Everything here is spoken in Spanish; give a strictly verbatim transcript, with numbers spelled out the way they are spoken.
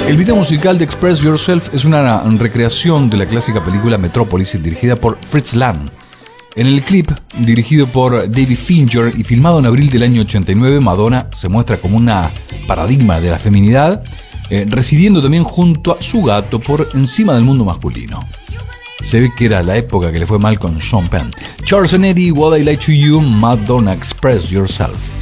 El video musical de Express Yourself es una recreación de la clásica película Metrópolis, dirigida por Fritz Lang. En el clip, dirigido por David Fincher y filmado en abril del año ochenta y nueve, Madonna se muestra como una paradigma de la feminidad, eh, residiendo también junto a su gato por encima del mundo masculino. Se ve que era la época que le fue mal con Sean Penn. Charles and Eddie, What I Like to You, Madonna, Express Yourself.